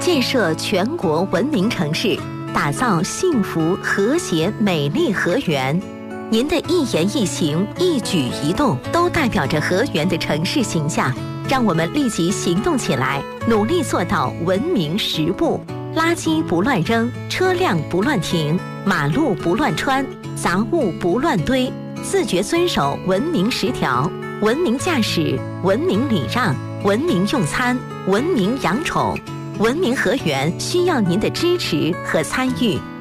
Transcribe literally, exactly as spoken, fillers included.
建设全国文明城市，打造幸福、和谐、美丽河源。您的一言一行、一举一动，都代表着河源的城市形象。让我们立即行动起来，努力做到文明十步：垃圾不乱扔，车辆不乱停，马路不乱穿，杂物不乱堆，自觉遵守文明十条。文明驾驶，文明礼让，文明用餐，文明养宠。文明河源需要您的支持和参与。